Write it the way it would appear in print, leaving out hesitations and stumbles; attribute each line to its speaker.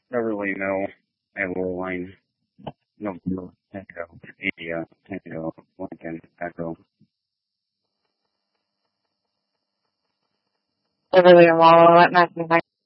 Speaker 1: Beverly Mill, Echo Line, November, Echo, India, Tango, Lincoln, Echo.
Speaker 2: Beverly and Wallow at 9